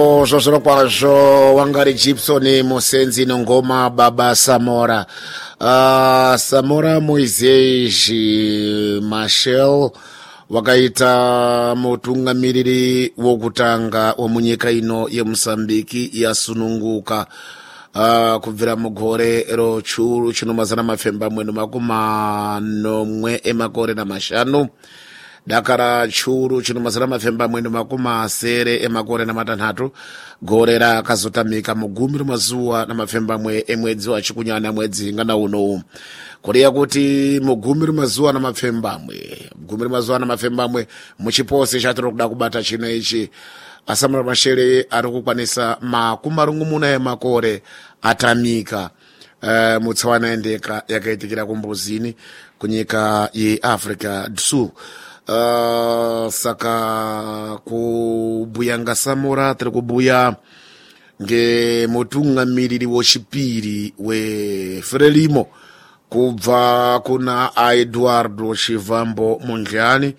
Zvozvoro kwazvo Wangari Gibson Musenzi Nongoma Baba Samora Samora Moises Machel wakaita mutungamiriri wokutanga womunyika ino yeMozambique yasununguka kubvira mugore rochuru chino 1995 dakara churu chino 1996 gore rakazotamika mugumi remazuva namafembamwe emwedzi wachikunyana mwedzi ngana uno kuriya kuti mugumi remazuva namafembamwe muchipose chatiri kuda kubata chino ichi Asamura Machel ari kukwanisa makumi rongomuna emakore atamika mutsawana endeka yakaitikira kumbuzini kunyika yeAfrica du Sul. Saka kubuya ngasamura tiri kubuya ngemutungamiriri wechipiri weFrelimo kubva kuna Eduardo Chivambo Mondlane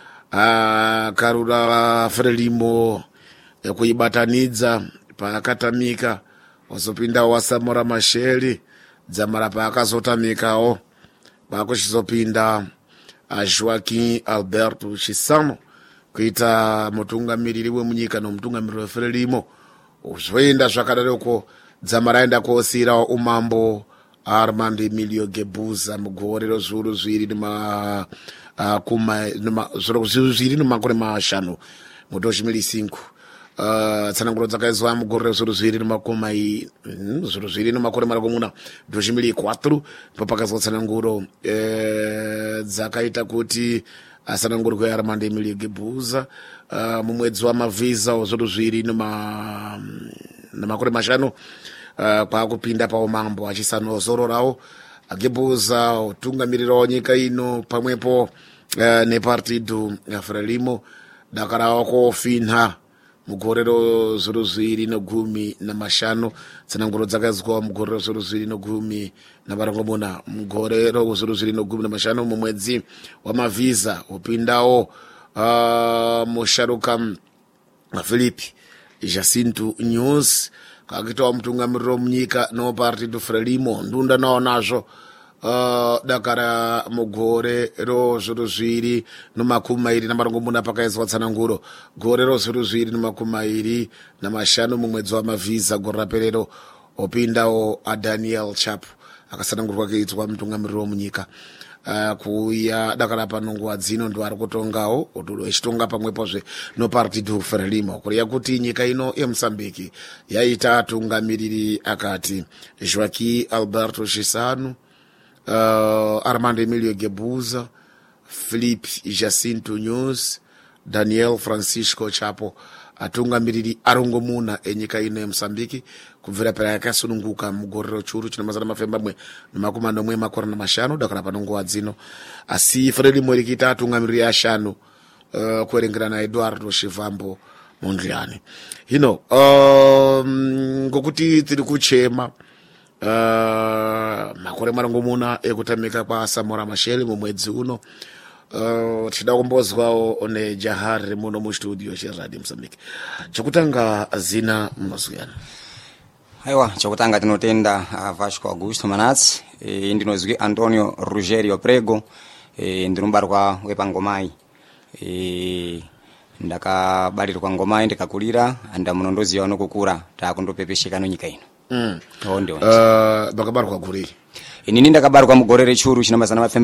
karura Frelimo kuibatanidza paakatamika wazopinda waSamura Machel dzamara paakazotamikawo pakuchizopinda Joaquim Alberto Chissano kuita mutungamiriri wemunyika nomutungamiriri weFrelimo zvoenda zvakadaroko dzamara aenda kosira umambo Armando Emilio Guebuza mugore rozviuru zviviri nemakore mashanu mu2005 tsananguro dzakaizwa mugore rozviuru zviviri nemakore marongomuna 2004 papakazwa tsananguro dzakaita kuti asanangurwe Armando Emilio Guebuza mumwedzi wamavhiza wezviuru zviviri nemakore mashanu kwakupinda paumambo achisanozororawo Guebuza utungamirirawo nyika ino pamwepo nepartido Frelimo dakarawo kofinha mugore rozviuru zviviri negumi namashanu tsananguro dzakaizwa mugore rozviuru zviviri negumi navarongomuna mugore rozviuru zviviri negumi namashanu mumwedzi wamavhiza upindawo musharuka Philip Jacinto News kakitawo mutungamiriri womunyika nopartido Frelimo ndunda nawo nazvo dakara mugore rozviuru zviviri nemakumi namarongomuna pakaizwa tsananguro gore rozviuru zviviri nemakumi namashanu mumwedzi wamavhiza gore raperero opindawo aDaniel Chapo akasanangurwa kuitwa mutungamiriri womunyika kuuya dakara panonguva dzino ndo ari kutongawo echitonga pamwepozve nopartido Frelimo kuriya kuti nyika ino yeMozambique yaita atungamiriri akati Joaquim Alberto Chissano, Armando Emilio Guebuza, Philip Jacinto News, Daniel Francisco Chapo atungamiriri arongomuna enyika ino yeMozambique kubvira pera yakasununguka mugore rochuru chino 1995 dakara panonguva dzino asi Frelimo rikiita atungamiriri ashanu kuerengera naEduardo Chivambo Mondlane. Hino ngokuti tiri kuchema makore marongomuna ekutamika kwaSamura Machel mumwedzi uno tida kumbozwawo nejaha riri muno mustudio cheRadio Mozambique. Chokutanga zina munozuyana? Aiwa, chokutanga tinotenda Vasco Augusto Manatsi, ndinozwi Antonio Rugerio Prego, ndinobarwa wepaNgomai. Ndakabarirwa Ngomai ndikakulira anda muno ndoziva nokukura takundopepesheka nyika ino. Bakabarwa kuri inini ndakabarwa mugore rechuru chino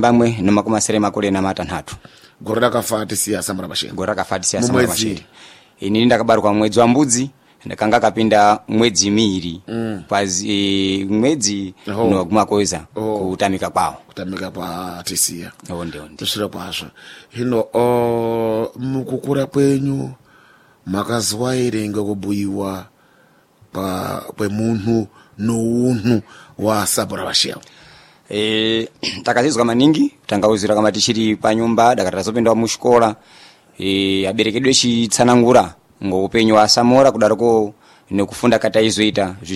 1993 gore rakafati siya Samura Machel inini ndakabarwa mwedzi wa mbudzi ndakanga kapinda mwedzi miiri pazi mwedzi noguma koza kutamika kwa tisiya ndio tusira kwazvo. Hino mukukura kwenyu makazwa ere ngokubhuyiwa kwemunhu nounhu waSamura Machel? Takazizwa maningi tangauzira kama tichiri panyumba dakatazopinda muchikola aberekedwe chitsanangura ngoupenyu waSamura kudaroko nekufunda kataizoita